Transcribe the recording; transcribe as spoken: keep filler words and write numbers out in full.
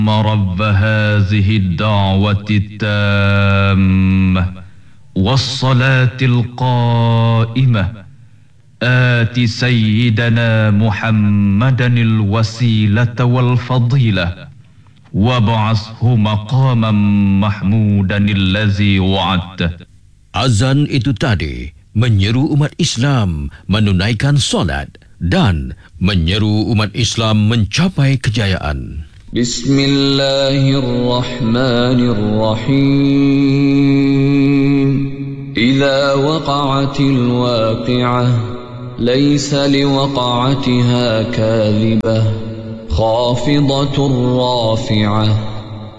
رب هذه الدعوة التامة والصلاة القائمة آت سيدنا محمدا الوسيلة والفضيلة وابعثه مقاما محمودا الذي وعدته. Azan itu tadi menyeru umat Islam menunaikan solat dan menyeru umat Islam mencapai kejayaan. Bismillahirrahmanirrahim. Idza waqa'atil waqi'ah laysa liwaqa'atiha kadhibah khafidatur rafi'ah